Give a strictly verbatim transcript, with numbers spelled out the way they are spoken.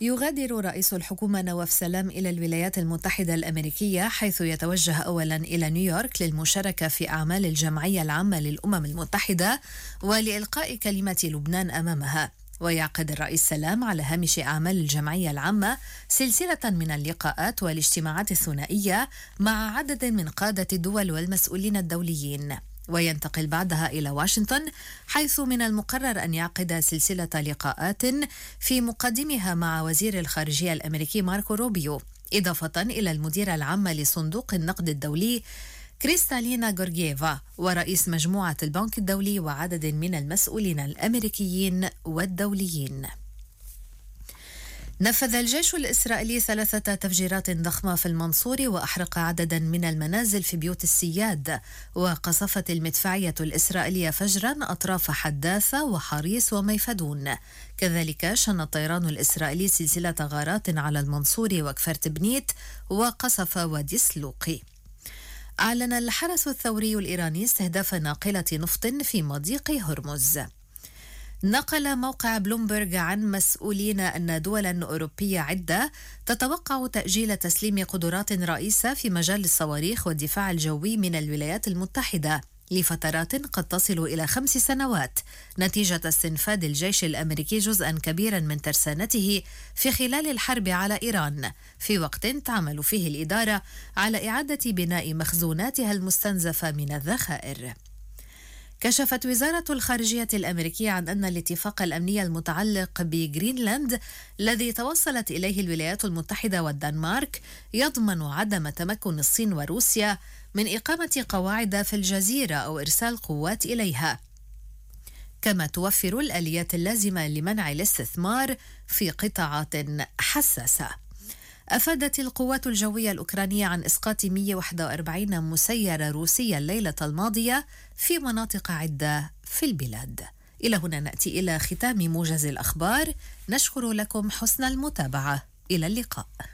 يغادر رئيس الحكومة نواف سلام إلى الولايات المتحدة الأمريكية، حيث يتوجه أولا إلى نيويورك للمشاركة في أعمال الجمعية العامة للأمم المتحدة ولإلقاء كلمة لبنان أمامها. ويعقد الرئيس سلام على هامش أعمال الجمعية العامة سلسلة من اللقاءات والاجتماعات الثنائية مع عدد من قادة الدول والمسؤولين الدوليين، وينتقل بعدها إلى واشنطن، حيث من المقرر أن يعقد سلسلة لقاءات في مقدمها مع وزير الخارجية الأمريكي ماركو روبيو، إضافة إلى المديرة العامة لصندوق النقد الدولي كريستالينا غورغييفا ورئيس مجموعة البنك الدولي وعدد من المسؤولين الأمريكيين والدوليين. نفذ الجيش الإسرائيلي ثلاثة تفجيرات ضخمة في المنصور وأحرق عددا من المنازل في بيوت السياد، وقصفت المدفعية الإسرائيلية فجرا أطراف حداثة وحريص وميفدون. كذلك شن الطيران الإسرائيلي سلسلة غارات على المنصور وكفر تبنيت وقصف وادي السلوقي. أعلن الحرس الثوري الإيراني استهداف ناقلة نفط في مضيق هرمز. نقل موقع بلومبرغ عن مسؤولين أن دولا أوروبية عدة تتوقع تأجيل تسليم قدرات رئيسة في مجال الصواريخ والدفاع الجوي من الولايات المتحدة لفترات قد تصل إلى خمس سنوات، نتيجة استنفاد الجيش الأمريكي جزءا كبيرا من ترسانته في خلال الحرب على إيران، في وقت تعمل فيه الإدارة على إعادة بناء مخزوناتها المستنزفة من الذخائر. كشفت وزارة الخارجية الأمريكية عن أن الاتفاق الأمني المتعلق بغرينلاند الذي توصلت إليه الولايات المتحدة والدنمارك يضمن عدم تمكن الصين وروسيا من إقامة قواعد في الجزيرة أو إرسال قوات إليها، كما توفر الآليات اللازمة لمنع الاستثمار في قطاعات حساسة. أفادت القوات الجوية الأوكرانية عن إسقاط مئة وواحد وأربعين مسيرة روسية الليلة الماضية في مناطق عدة في البلاد. إلى هنا نأتي إلى ختام موجز الأخبار، نشكر لكم حسن المتابعة، إلى اللقاء.